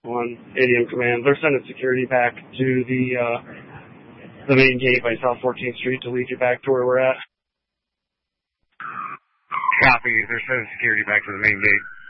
on ADM Command. They're sending security back to the main gate by South 14th Street to lead you back to where we're at. Copy. They're sending security back to the main gate.